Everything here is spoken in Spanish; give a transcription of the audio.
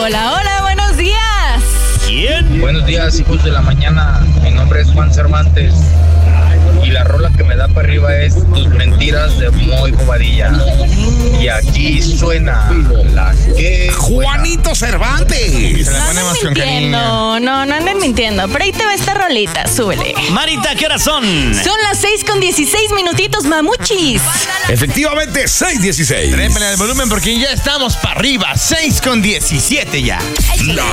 Hola, hola, buenos días. ¿Quién? Buenos días, hijos de la mañana. Mi nombre es Juan Cervantes. Y la rola que me da para arriba es Tus mentiras de Moy Bobadilla. Y aquí suena la que... Juanito Cervantes. No anden mintiendo, no anden mintiendo. Pero ahí te va esta rolita, súbele. Marita, ¿qué horas son? Son las 6:16 minutitos, mamuchis. Efectivamente, 6:16. Trépenle el volumen porque ya estamos para arriba. 6:17 ya. La